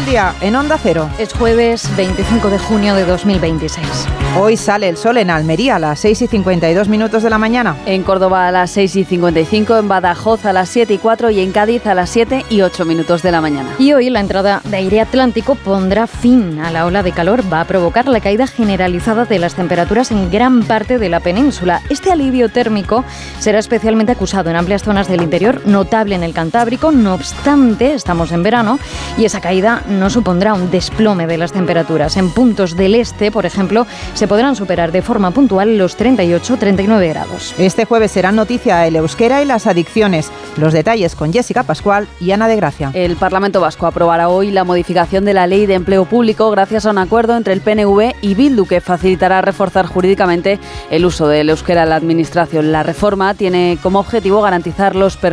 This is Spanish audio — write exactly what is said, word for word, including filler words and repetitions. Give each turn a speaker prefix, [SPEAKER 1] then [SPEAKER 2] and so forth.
[SPEAKER 1] día en Onda Cero.
[SPEAKER 2] Es jueves veinticinco de junio de dos mil veintiséis.
[SPEAKER 1] Hoy sale el sol en Almería a las seis y cincuenta y dos minutos de la mañana.
[SPEAKER 3] En Córdoba a las seis y cincuenta y cinco, en Badajoz a las siete y cuatro y en Cádiz a las siete y ocho minutos de la mañana.
[SPEAKER 2] Y hoy la entrada de aire atlántico pondrá fin a la ola de calor. Va a provocar la caída generalizada de las temperaturas en gran parte de la península. Este alivio térmico será especialmente acusado en amplias zonas del interior, notable en el Cantábrico. No obstante, estamos en verano y esa caída no supondrá un desplome de las temperaturas. En puntos del este, por ejemplo, se podrán superar de forma puntual los treinta y ocho a treinta y nueve grados.
[SPEAKER 1] Este jueves serán noticia el euskera y las adicciones. Los detalles con Jessica Pascual y Ana de Gracia.
[SPEAKER 3] El Parlamento Vasco aprobará hoy la modificación de la Ley de Empleo Público gracias a un acuerdo entre el P N V y Bildu que facilitará reforzar jurídicamente el uso del euskera en la administración. La reforma tiene como objetivo garantizar los perfiles